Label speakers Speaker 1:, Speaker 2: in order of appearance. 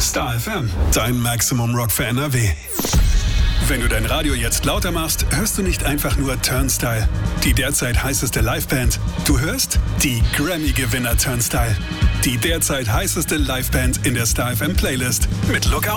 Speaker 1: Star FM, dein Maximum Rock für NRW. Wenn du dein Radio jetzt lauter machst, hörst du nicht einfach nur Turnstile, die derzeit heißeste Liveband. Du hörst die Grammy-Gewinner Turnstile, die derzeit heißeste Liveband in der Star FM Playlist mit Lookout.